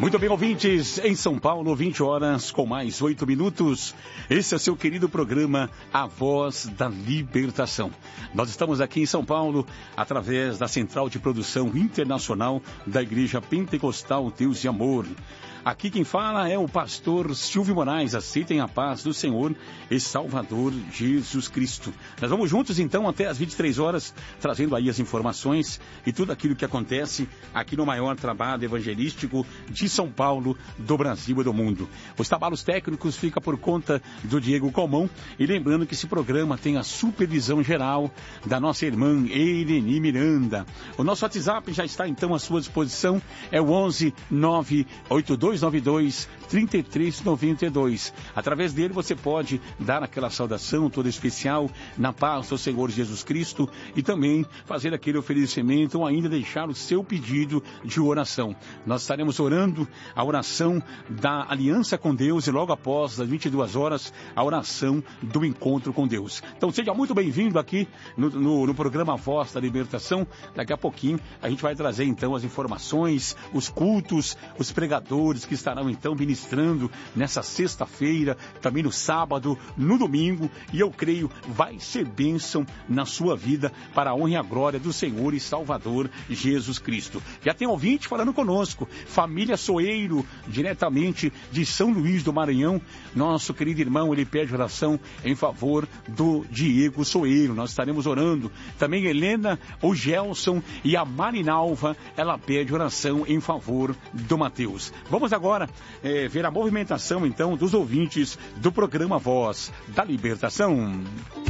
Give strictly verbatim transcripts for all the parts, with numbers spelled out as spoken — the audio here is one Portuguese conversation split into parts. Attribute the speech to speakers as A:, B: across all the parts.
A: Muito bem, ouvintes, em São Paulo, vinte horas com mais oito minutos. Esse é o seu querido programa A Voz da Libertação. Nós estamos aqui em São Paulo através da Central de Produção Internacional da Igreja Pentecostal Deus e Amor. Aqui quem fala é o pastor Silvio Moraes. Aceitem a paz do Senhor e Salvador Jesus Cristo. Nós vamos juntos então até às vinte e três horas, trazendo aí as informações e tudo aquilo que acontece aqui no maior trabalho evangelístico de São Paulo, do Brasil e do mundo. Os trabalhos técnicos ficam por conta do Diego Comão. E lembrando que esse programa tem a supervisão geral da nossa irmã Eireni Miranda. O nosso WhatsApp já está então à sua disposição. É o onze nove oito dois nove dois três três nove dois. Através dele você pode dar aquela saudação toda especial na paz do Senhor Jesus Cristo e também fazer aquele oferecimento ou ainda deixar o seu pedido de oração. Nós estaremos orando a oração da aliança com Deus e logo após as vinte e duas horas a oração do encontro com Deus. Então seja muito bem-vindo aqui no, no, no programa Voz da Libertação. Daqui a pouquinho a gente vai trazer então as informações, os cultos, os pregadores que estarão então ministrando nessa sexta-feira, também no sábado, no domingo, e eu creio vai ser bênção na sua vida para a honra e a glória do Senhor e Salvador Jesus Cristo. Já tem ouvinte falando conosco, família Soeiro, diretamente de São Luís do Maranhão. Nosso querido irmão, ele pede oração em favor do Diego Soeiro. Nós estaremos orando. Também Helena, o Gelson e a Marinalva, ela pede oração em favor do Mateus. Vamos agora é, ver a movimentação, então, dos ouvintes do programa Voz da Libertação.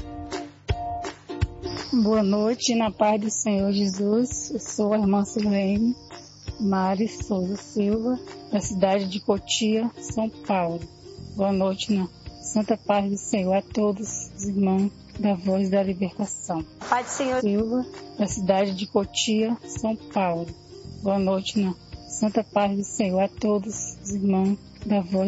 B: Boa noite, na paz do Senhor Jesus. Eu sou a irmã Silene Mari Souza Silva, da cidade de Cotia, São Paulo. Boa noite, na santa paz do Senhor a todos os irmãos da Voz da Libertação.
C: Pai do Senhor
B: Silva, da cidade de Cotia, São Paulo. Boa noite, na santa paz do Senhor a todos os irmãos da Voz